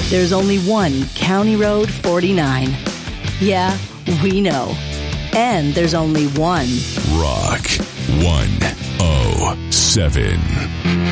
There's only one County Road 49. Yeah, we know. And there's only one Rock 107.